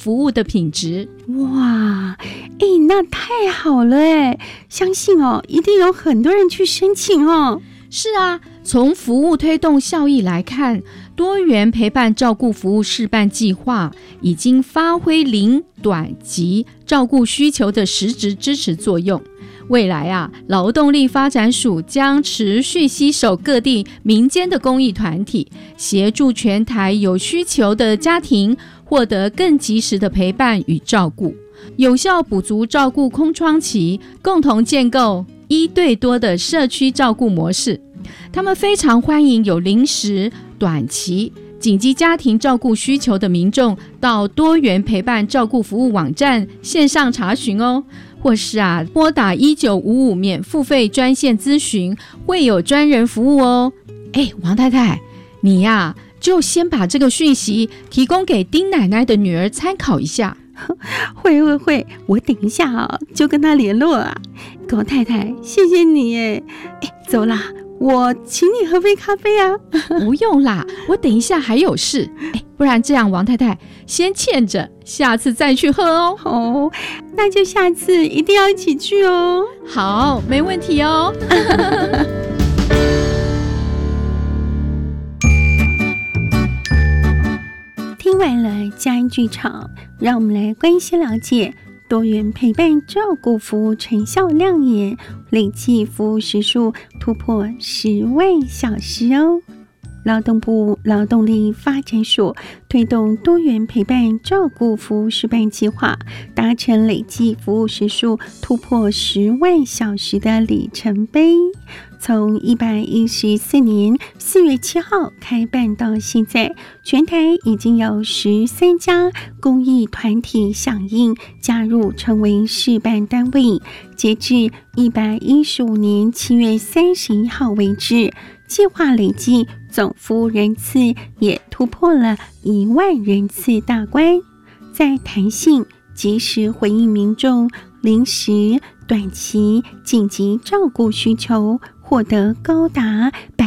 服务的品质。 哇，那太好了相信一定有很多人去申请哦。 是啊，从服务推动效益来看，多元陪伴照顾服务示范计划已经发挥零短期照顾需求的实质支持作用。未来劳动力发展署将持续携手各地民间的公益团体，协助全台有需求的家庭获得更及时的陪伴与照顾，有效补足照顾空窗期，共同建构1对多的社区照顾模式。他们非常欢迎有临时、短期、紧急家庭照顾需求的民众到多元陪伴照顾服务网站线上查询哦，或是拨打1955免付费专线咨询，会有专人服务哦。王太太，你就先把这个讯息提供给丁奶奶的女儿参考一下。 会，我等一下就跟她联络高太太，谢谢你走啦，我请你喝杯咖啡不用啦，我等一下还有事不然这样，王太太先欠着，下次再去喝哦。 那就下次一定要一起去哦。 好，没问题哦。 听完了佳音剧场，让我们来关心了解多元陪伴照顾服务成效亮眼，累计服务时数突破10万小时哦。劳动部劳动力发展署推动多元陪伴照顾服务示范计划，达成累计服务时数突破10万小时的里程碑。从114年4月7号开办到现在，全台已经有13家公益团体响应加入成为示范单位。截至115年7月31号为止，计划累计总服务人次也突破了1万人次大关，在弹性及时回应民众临时、短期、紧急照顾需求，获得高达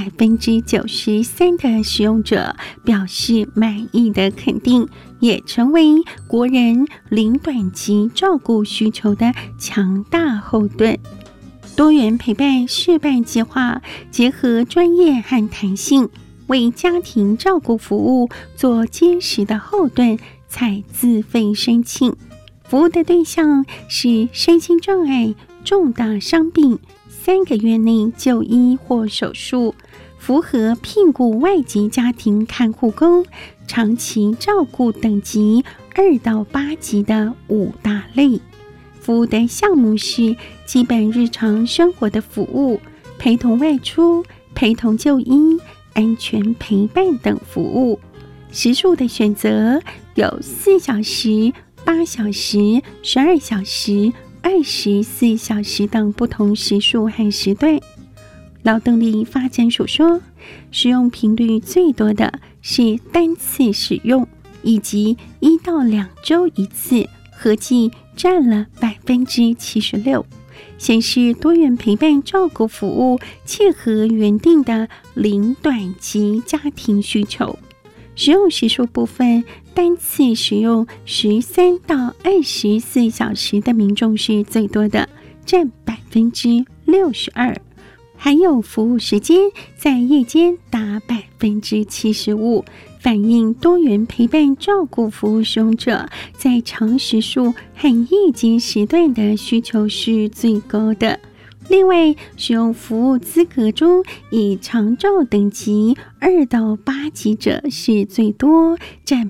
93%的使用者表示满意的肯定，也成为国人零短期照顾需求的强大后盾。多元陪伴示范计划结合专业和弹性，为家庭照顾服务做坚实的后盾，才自费申请。服务的对象是身心障碍、重大伤病、3个月内就医或手术，符合聘雇外籍家庭看护工、长期照顾等级2到8级的5大类。服务的项目是基本日常生活的服务、陪同外出、陪同就医、安全陪伴等服务。时数的选择有4小时、8小时、12小时、24小时等不同时数和时段。劳动力发展署说，使用频率最多的是单次使用，以及1到2周一次，合计占了76%，显示多元陪伴照顾服务切合原定的零短期家庭需求。使用时数部分，单次使用13到24小时的民众是最多的，占62%，还有服务时间在夜间达75%，反映多元陪伴照顾服务使用者在长时数和夜间时段的需求是最高的。另外，使用服务资格中以长照等级2到8级者是最多，占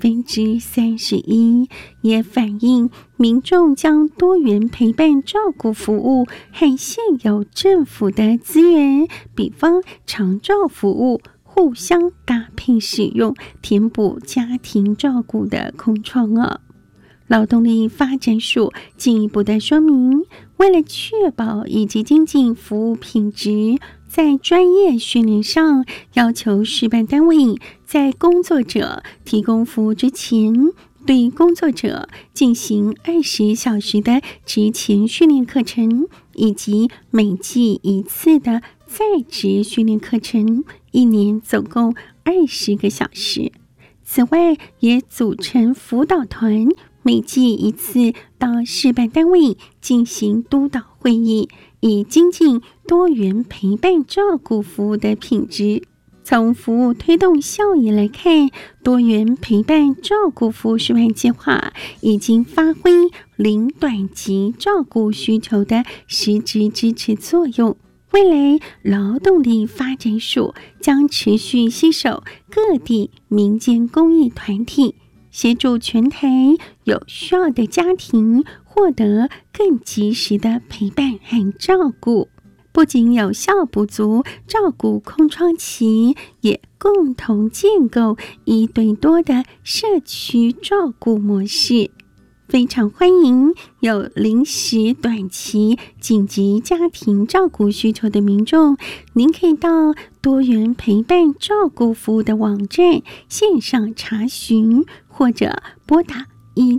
31%，也反映民众将多元陪伴照顾服务和现有政府的资源，比方长照服务，互相搭配使用，填补家庭照顾的空窗劳动力发展署进一步的说明，为了确保以及精进服务品质，在专业训练上要求示范单位在工作者提供服务之前，对工作者进行20小时的职前训练课程，以及每季1次的在职训练课程，1年总共20个小时。 此外，也组成辅导团，每季一次到示范单位进行督导会议，以精进多元陪伴照顾服务的品质。从服务推动效益来看，多元陪伴照顾服务示范计划已经发挥零短期照顾需求的实质支持作用。未来劳动力发展署将持续携手各地民间公益团体，协助全台有需要的家庭获得更及时的陪伴和照顾，不仅有效补足照顾空窗期，也共同建构1对多的社区照顾模式。非常欢迎有临时、短期、紧急家庭照顾需求的民众，您可以到多元陪伴照顾服务的网站线上查询，或者拨打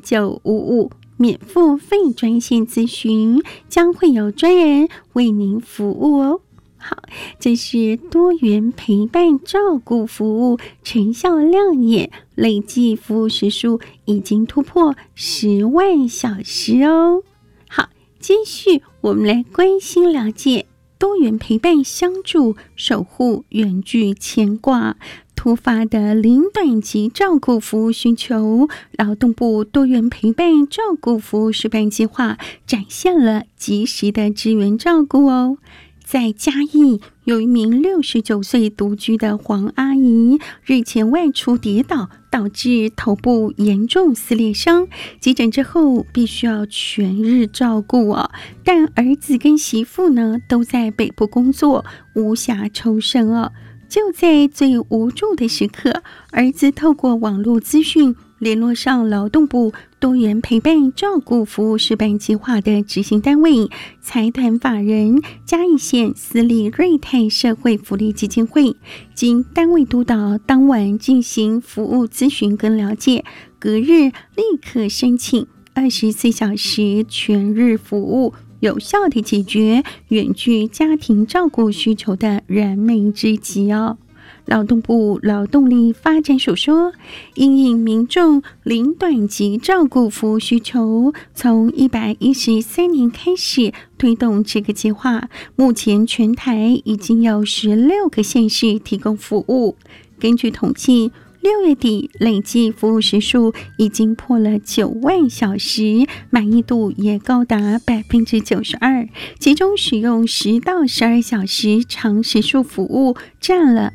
1955免付费专线咨询，将会有专人为您服务哦。好，这是多元陪伴照顾服务成效亮眼，累计服务时数已经突破10万小时哦。好，继续我们来关心了解多元陪伴相助，守护远距牵挂。突发的零短期照顾服务需求，劳动部多元陪伴照顾服务示范计划展现了及时的支援照顾哦。在嘉义，有一名69岁独居的黄阿姨，日前外出跌倒，导致头部严重撕裂伤，急诊之后必须要全日照顾哦。但儿子跟媳妇呢都在北部工作，无暇抽身哦。就在最无助的时刻，儿子透过网络资讯联络上劳动部多元陪伴照顾服务示范计划的执行单位财团法人嘉义县私立瑞泰社会福利基金会，经单位督导，当晚进行服务咨询跟了解，隔日立刻申请24小时全日服务，有效地解决远距家庭照顾需求的燃眉之急哦。劳动部劳动力发展署说，因应民众零短期照顾服务需求，从113年开始推动这个计划，目前全台已经有16个县市提供服务。根据统计，6月底累计服务时数已经破了9万小时，满意度也高达92%，其中使用10到12小时长时数服务占了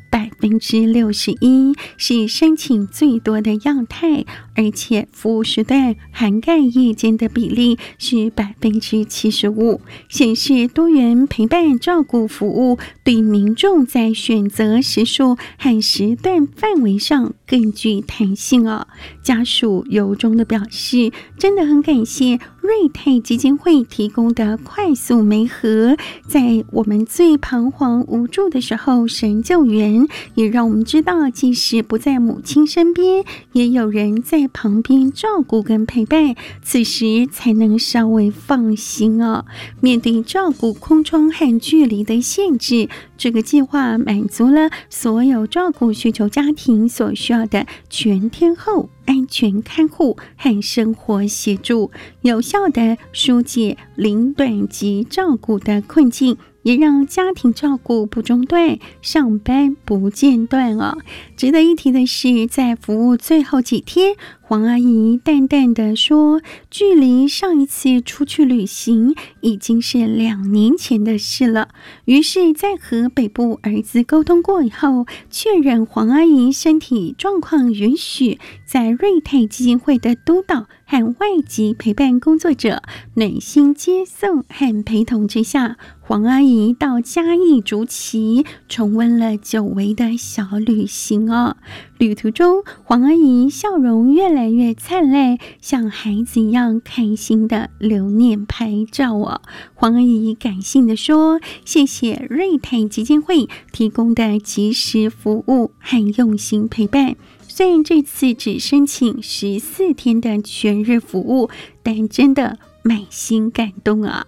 61%，是申请最多的样态，而且服务时段涵盖夜间的比例是75%，显示多元陪伴照顾服务对民众在选择时数和时段范围上更具弹性哦。家属由衷的表示，真的很感谢瑞泰基金会提供的快速媒合，在我们最彷徨无助的时候神救援，也让我们知道即使不在母亲身边，也有人在旁边照顾跟陪伴，此时才能稍微放心哦。面对照顾空窗和距离的限制，这个计划满足了所有照顾需求家庭所需要的全天候安全看护和生活协助，有效地疏解零短期照顾的困境，也让家庭照顾不中断，上班不间断哦。值得一提的是，在服务最后几天，黄阿姨淡淡地说，距离上一次出去旅行已经是2年前的事了。于是在和北部儿子沟通过以后，确认黄阿姨身体状况允许，在瑞泰基金会的督导和外籍陪伴工作者暖心接送和陪同之下，黄阿姨到嘉义竹崎重温了久违的小旅行哦。旅途中，黄阿姨笑容越来越灿烂，像孩子一样开心的留念拍照哦。黄阿姨感性的说，谢谢瑞泰基金会提供的及时服务和用心陪伴。虽然这次只申请14天的全日服务，但真的满心感动啊。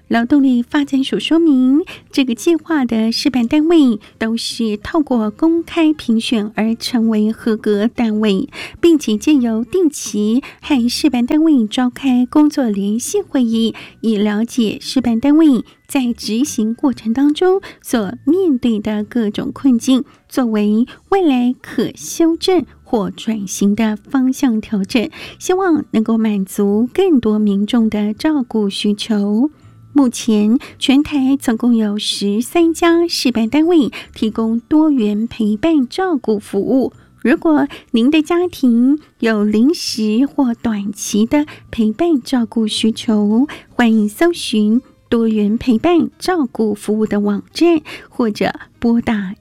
劳动力发展署说明，这个计划的示范单位都是透过公开评选而成为合格单位，并且藉由定期和示范单位召开工作联系会议，以了解示范单位在执行过程当中所面对的各种困境，作为未来可修正或转型的方向调整，希望能够满足更多民众的照顾需求。目前全台总共有13家示范单位提供多元陪伴照顾服务。如果您的家庭有临时或短期的陪伴照顾需求，欢迎搜寻多元陪伴照顾服务的网站，或者拨打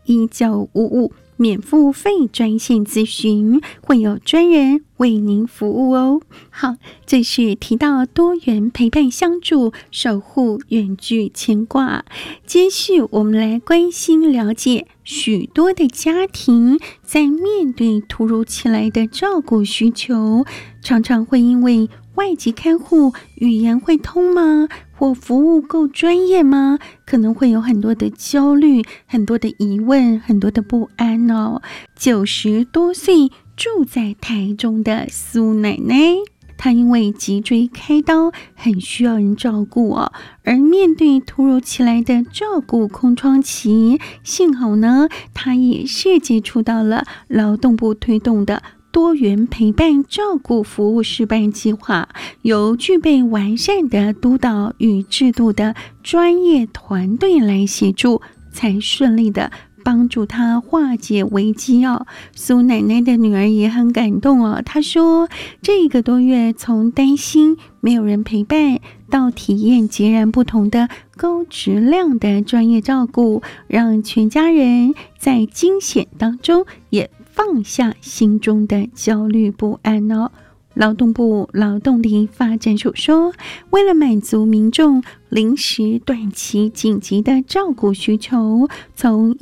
1955免付费专线咨询，会有专人为您服务哦。好，这是提到多元陪伴相助，守护远距牵挂。接续我们来关心了解，许多的家庭在面对突如其来的照顾需求，常常会因为外籍看护语言会通吗？或服务够专业吗？可能会有很多的焦虑，很多的疑问，很多的不安哦。90多岁住在台中的苏奶奶，她因为脊椎开刀，很需要人照顾哦。而面对突如其来的照顾空窗期，幸好呢，她也是接触到了劳动部推动的多元陪伴照顾服务示范计划，由具备完善的督导与制度的专业团队来协助，才顺利的帮助他化解危机哦。苏奶奶的女儿也很感动哦，她说这1个多月从担心没有人陪伴，到体验截然不同的高质量的专业照顾，让全家人在惊险当中也放下心中的焦虑不安哦。劳动部劳动力发展署说，为了满足民众临时、短期、紧急的照顾需求，从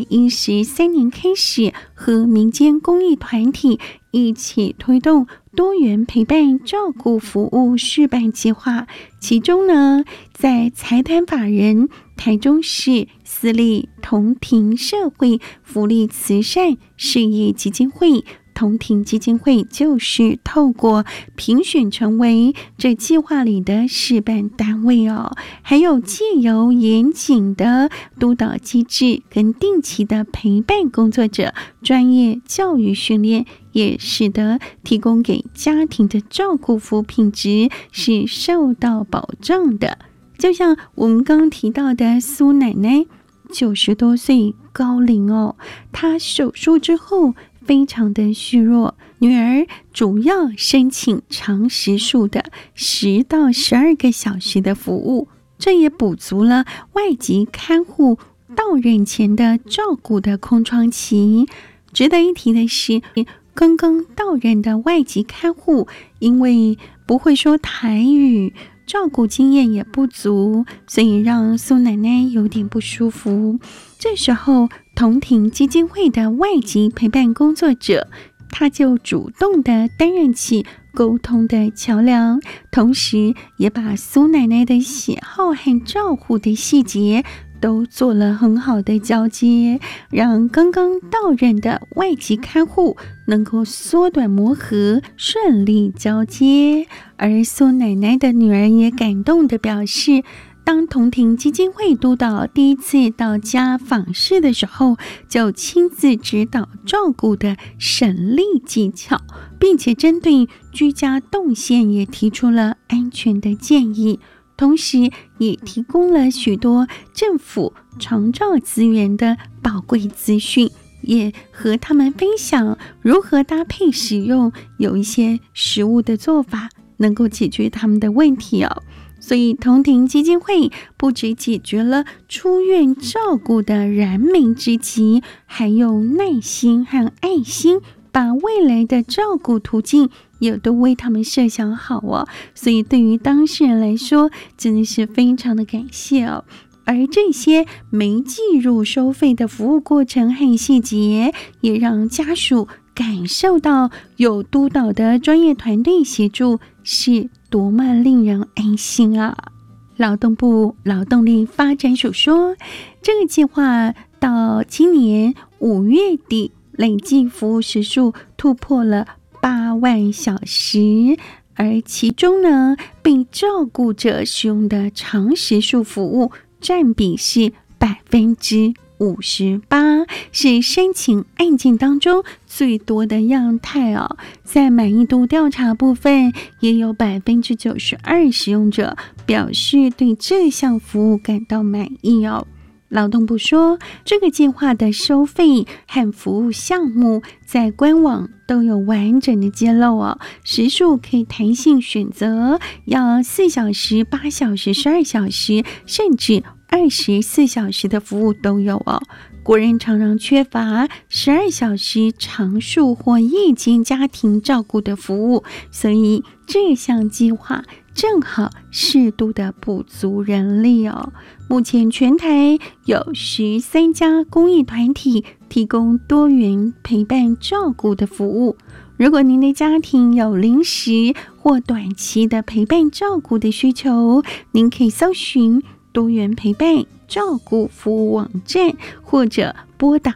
113年开始，和民间公益团体一起推动多元陪伴照顾服务示范计划。其中呢，在财团法人台中市私立同庭社会福利慈善事业基金会，同庭基金会就是透过评选成为这计划里的示范单位哦，还有借由严谨的督导机制跟定期的陪伴工作者专业教育训练，也使得提供给家庭的照顾服务品质是受到保障的。就像我们刚刚提到的苏奶奶，90多岁高龄哦，她手术之后非常的虚弱，女儿主要申请长时数的10到12个小时的服务，这也补足了外籍看护到任前的照顾的空窗期。值得一提的是，刚刚到任的外籍看护因为不会说台语，照顾经验也不足，所以让苏奶奶有点不舒服。这时候同庭基金会的外籍陪伴工作者，他就主动的担任起沟通的桥梁，同时也把苏奶奶的喜好和照顾的细节都做了很好的交接，让刚刚到任的外籍看护能够缩短磨合，顺利交接。而苏奶奶的女儿也感动地表示，当同庭基金会督导第一次到家访视的时候，就亲自指导照顾的省力技巧，并且针对居家动线也提出了安全的建议，同时也提供了许多政府长照资源的宝贵资讯，也和他们分享如何搭配使用，有一些实务的做法能够解决他们的问题哦。所以同庭基金会不只解决了出院照顾的燃眉之急，还用耐心和爱心把未来的照顾途径也都为他们设想好哦。所以对于当事人来说，真的是非常的感谢哦。而这些没计入收费的服务过程和细节，也让家属感受到有督导的专业团队协助是多么令人安心啊！ 劳动部劳动力发展署说，这个计划到今年5月底累计服务时数突破了8万小时，而其中呢，被照顾者使用的长时数服务占比是58%，是申请案件当中最多的样态哦。在满意度调查部分，也有92%使用者表示对这项服务感到满意哦。劳动部说，这个计划的收费和服务项目在官网都有完整的揭露哦，时数可以弹性选择，要4小时、8小时、12小时，甚至24小时的服务都有哦。国人常常缺乏12小时长数或夜间家庭照顾的服务，所以这项计划正好适度的补足人力哦。目前全台有13家公益团体提供多元陪伴照顾的服务。如果您的家庭有临时或短期的陪伴照顾的需求，您可以搜寻多元陪伴照顾服务网站，或者拨打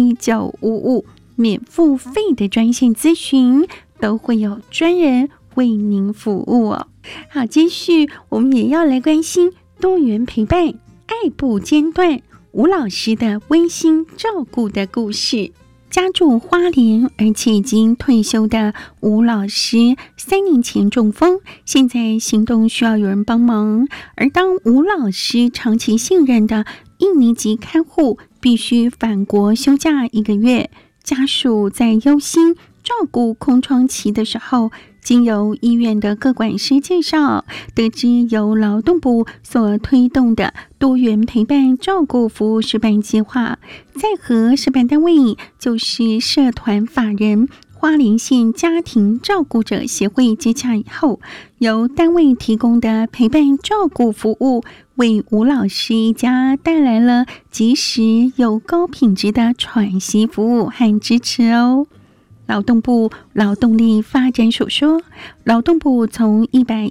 1955免付费的专线咨询，都会有专人为您服务哦。好，继续我们也要来关心多元陪伴爱不间断吴老师的温馨照顾的故事。家住花莲而且已经退休的吴老师3年前中风，现在行动需要有人帮忙。而当吴老师长期信任的印尼籍看护必须返国休假1个月，家属在忧心照顾空窗期的时候，经由医院的各管师介绍，得知由劳动部所推动的多元陪伴照顾服务示范计划，在和示范单位就是社团法人花莲县家庭照顾者协会接洽以后，由单位提供的陪伴照顾服务，为吴老师一家带来了及时又高品质的喘息服务和支持哦。劳动部劳动力发展署说，劳动部从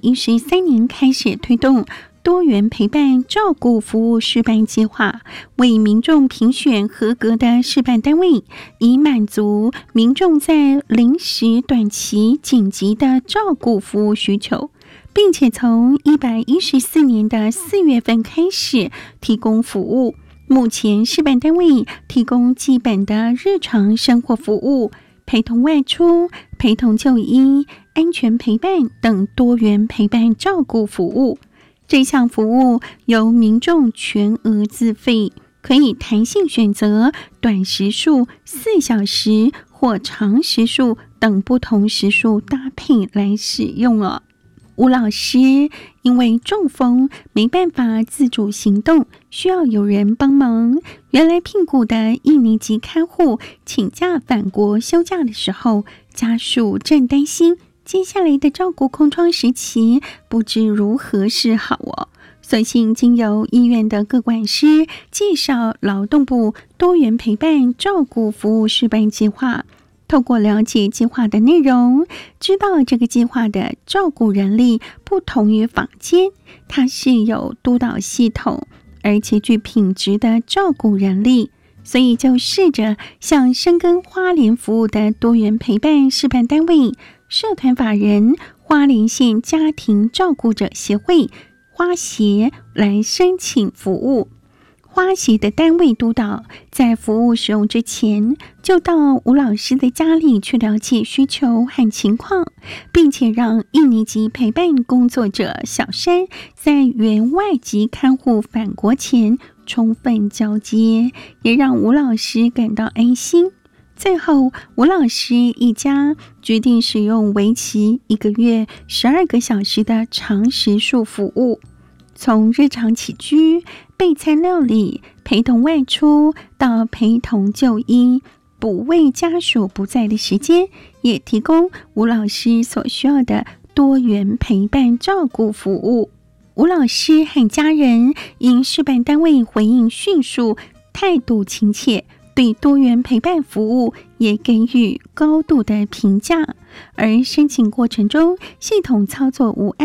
113年开始推动多元陪伴照顾服务示范计划，为民众评选合格的示范单位，以满足民众在临时、短期、紧急的照顾服务需求，并且从114年的4月份开始提供服务。目前示范单位提供基本的日常生活服务，陪同外出、陪同就医、安全陪伴等多元陪伴照顾服务。这项服务由民众全额自费，可以弹性选择短时数、4小时或长时数等不同时数搭配来使用哦。吴老师因为中风没办法自主行动，需要有人帮忙。原来聘雇的印尼籍看护请假返国休假的时候，家属正担心接下来的照顾空窗时期不知如何是好哦。所幸经由医院的各管师介绍劳动部多元陪伴照顾服务示范计划，透过了解计划的内容，知道这个计划的照顾人力不同于坊间，它是有督导系统，而且具品质的照顾人力，所以就试着向深耕花莲服务的多元陪伴示范单位社团法人花莲县家庭照顾者协会花协来申请服务。花协的单位督导在服务使用之前，就到吴老师的家里去了解需求和情况，并且让印尼籍陪伴工作者小山在原外籍看护返国前充分交接，也让吴老师感到安心。最后，吴老师一家决定使用为期1个月12个小时的长时数服务，从日常起居、备餐料理、陪同外出到陪同就医，补位家属不在的时间，也提供吴老师所需要的多元陪伴照顾服务。吴老师和家人因示范单位回应迅速，态度亲切，对多元陪伴服务也给予高度的评价。而申请过程中系统操作无碍，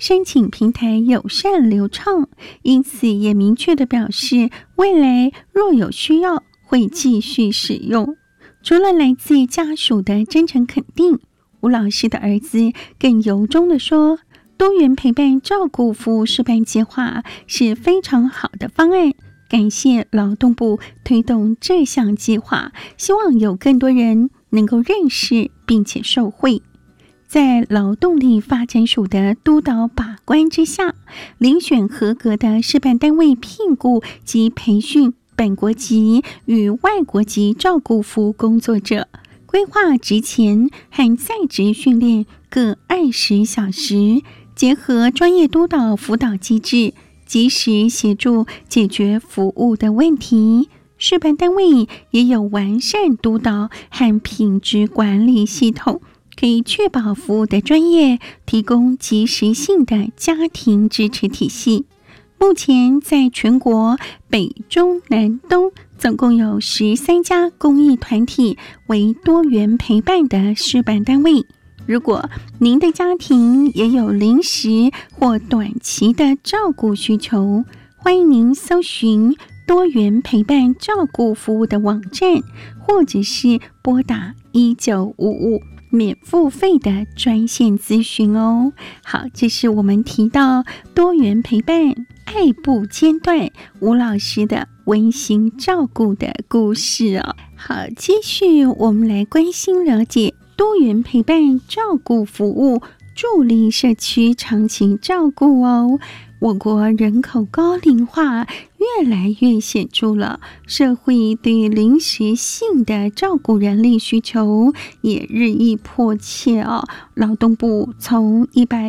申请平台友善流畅，因此也明确地表示，未来若有需要，会继续使用。除了来自家属的真诚肯定，吴老师的儿子更由衷地说，多元陪伴照顾服务示范计划是非常好的方案，感谢劳动部推动这项计划，希望有更多人能够认识并且受惠。在劳动力发展署的督导把关之下，遴选合格的示范单位聘雇及培训本国籍与外国籍照顾服务工作者，规划职前和在职训练各20小时，结合专业督导辅导机制，及时协助解决服务的问题。示范单位也有完善督导和品质管理系统，可以确保服务的专业，提供及时性的家庭支持体系。目前在全国北中南东总共有13家公益团体为多元陪伴的示范单位。如果您的家庭也有临时或短期的照顾需求，欢迎您搜寻多元陪伴照顾服务的网站，或者是拨打1955免付费的专线咨询哦。好，这是我们提到多元陪伴爱不间断吴老师的温馨照顾的故事哦。好，继续我们来关心了解多元陪伴照顾服务，助力社区长期照顾哦。我国人口高龄化越来越显著了，社会对临时性的照顾人力需求也日益迫切哦。劳动部从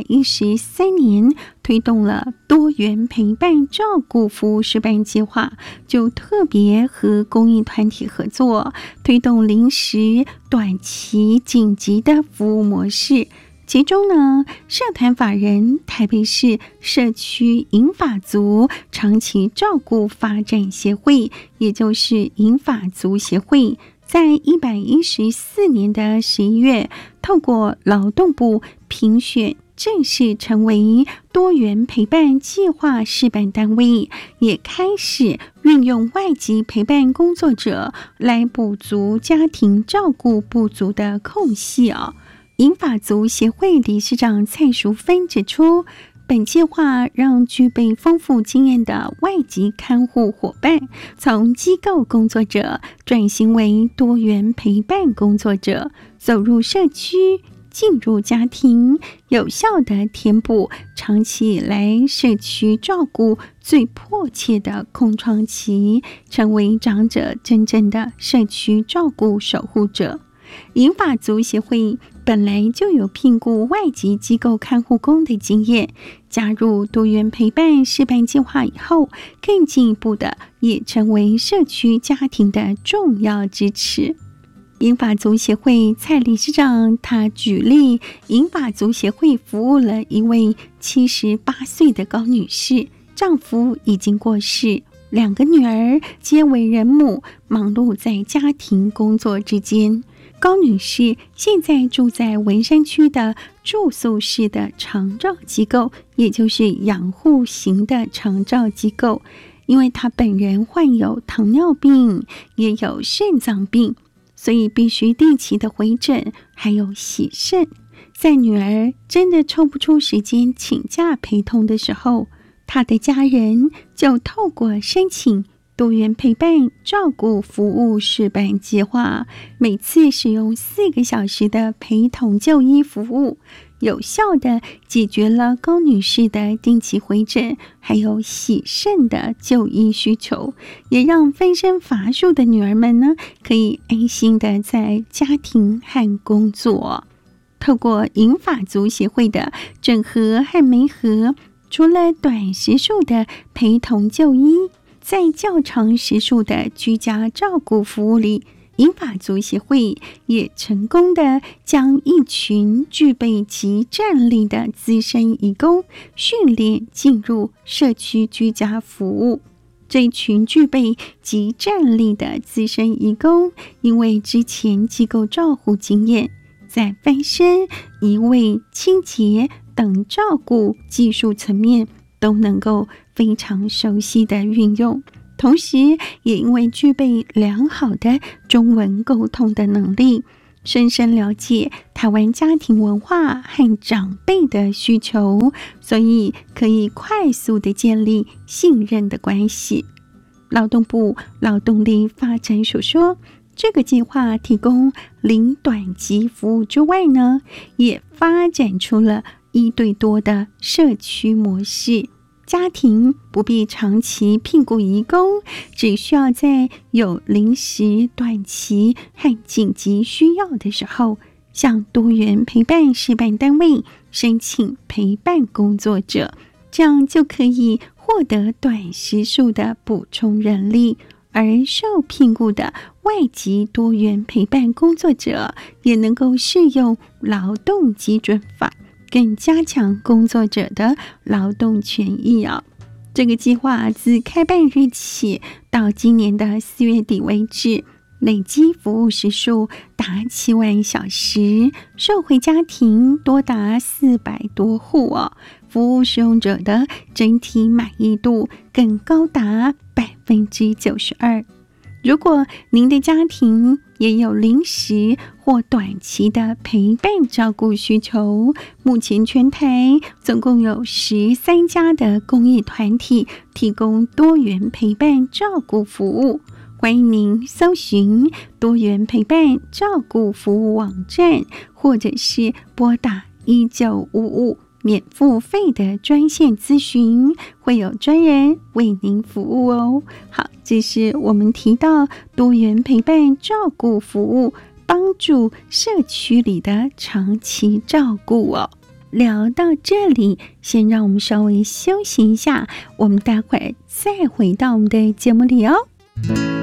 113年推动了多元陪伴照顾服务示范计划，就特别和公益团体合作，推动临时、短期、紧急的服务模式。其中呢，社团法人台北市社区银发族长期照顾发展协会，也就是银发族协会，在114年的11月，透过劳动部评选，正式成为多元陪伴计划示范单位，也开始运用外籍陪伴工作者来补足家庭照顾不足的空隙哦。银发族协会理事长蔡淑芬指出，本计划让具备丰富经验的外籍看护伙伴从机构工作者转型为多元陪伴工作者，走入社区，进入家庭，有效地填补长期以来社区照顾最迫切的空窗期，成为长者真正的社区照顾守护者。银发族协会本来就有聘雇外籍机构看护工的经验，加入多元陪伴示范计划以后，更进一步的也成为社区家庭的重要支持。银发族协会蔡理事长他举例，银发族协会服务了一位78岁的高女士，丈夫已经过世，2个女儿皆为人母，忙碌在家庭工作之间。高女士现在住在文山区的住宿式的长照机构，也就是养护型的长照机构。因为她本人患有糖尿病，也有肾脏病，所以必须定期的回诊，还有洗肾。在女儿真的抽不出时间请假陪同的时候，她的家人就透过申请多元陪伴照顾服务示范计划，每次使用4个小时的陪同就医服务，有效地解决了高女士的定期回诊还有洗肾的就医需求，也让分身乏术的女儿们呢，可以安心地在家庭和工作。透过银发族协会的整合和媒合，除了短时数的陪同就医，在较长时数的居家照顾服务里，银发族协会也成功的将一群具备极战力的资深移工训练进入社区居家服务。这一群具备极战力的资深移工，因为之前机构照护经验，在翻身、移位、清洁、 等照顾技术层面都能够非常熟悉的运用，同时也因为具备良好的中文沟通的能力，深深了解台湾家庭文化和长辈的需求，所以可以快速的建立信任的关系。劳动部劳动力发展署说，这个计划提供零短期服务之外呢，也发展出了1对多的社区模式，家庭不必长期聘雇移工，只需要在有临时、短期和紧急需要的时候，向多元陪伴示范单位申请陪伴工作者，这样就可以获得短时数的补充人力。而受聘雇的外籍多元陪伴工作者也能够适用劳动基准法，更加强工作者的劳动权益。这个计划自开办日起到今年的4月底为止，累积服务时数达7万小时，受惠家庭多达400多户服务使用者的整体满意度更高达92%。如果您的家庭也有临时或短期的陪伴照顾需求，目前全台总共有13家的公益团体提供多元陪伴照顾服务，欢迎您搜寻多元陪伴照顾服务网站，或者是拨打1955免付费的专线咨询，会有专人为您服务哦。好，这是我们提到多元陪伴照顾服务，帮助社区里的长期照顾聊到这里，先让我们稍微休息一下，我们待会儿再回到我们的节目里哦。